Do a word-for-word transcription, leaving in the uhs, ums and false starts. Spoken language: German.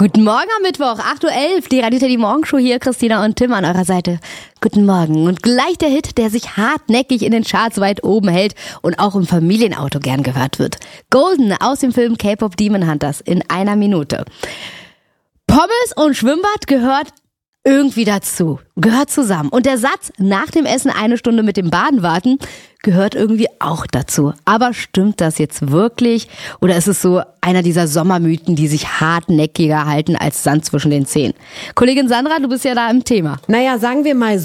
Guten Morgen am Mittwoch, acht Uhr elf, die Radio Teddy Morgenshow hier, Christina und Tim an eurer Seite. Guten Morgen und gleich der Hit, der sich hartnäckig in den Charts weit oben hält und auch im Familienauto gern gehört wird. Golden aus dem Film K-Pop Demon Hunters in einer Minute. Pommes und Schwimmbad gehört irgendwie dazu, gehört zusammen. Und der Satz, nach dem Essen eine Stunde mit dem Baden warten, gehört irgendwie auch dazu. Aber stimmt das jetzt wirklich? Oder ist es so einer dieser Sommermythen, die sich hartnäckiger halten als Sand zwischen den Zähnen? Kollegin Sandra, du bist ja da im Thema. Naja, sagen wir mal